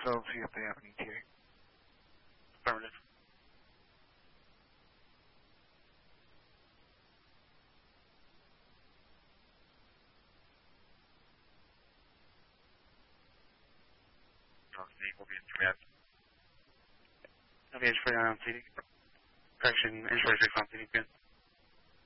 themselves, see if they have an ETA. Affirmative. LVH 49 on CD. Correction, Inch 46 on CD.